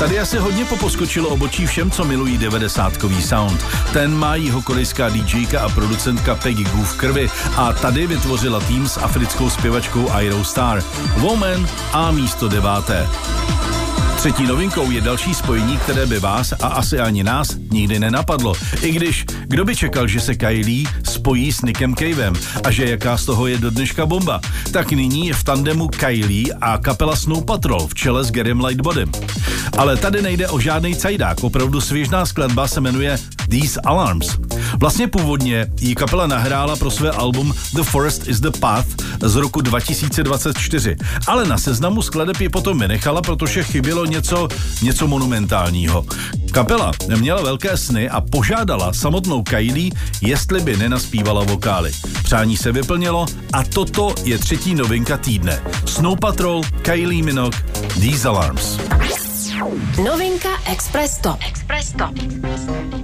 Tady asi hodně poposkočilo obočí všem, co milují 90kový sound. Ten má jihokorejská DJka a producentka Peggy Gou v krvi a tady vytvořila tým s africkou zpěvačkou Airou Star. Woman a místo 9. Třetí novinkou je další spojení, které by vás a asi ani nás nikdy nenapadlo. I když, kdo by čekal, že se Kylie spojí s Nickem Cavem a že jaká z toho je do dneška bomba, tak nyní je v tandemu Kylie a kapela Snow Patrol v čele s Garym Lightbodym. Ale tady nejde o žádnej cajdák, opravdu svěžná skladba se jmenuje These Alarms. Vlastně původně ji kapela nahrála pro své album The Forest is the Path z roku 2024, ale na seznamu skladeb ji potom vynechala, protože chybělo něco monumentálního. Kapela měla velké sny a požádala samotnou Kylie, jestli by nenaspívala vokály. Přání se vyplnilo a toto je třetí novinka týdne. Snow Patrol, Kylie Minogue, These Alarms. Novinka Express Top.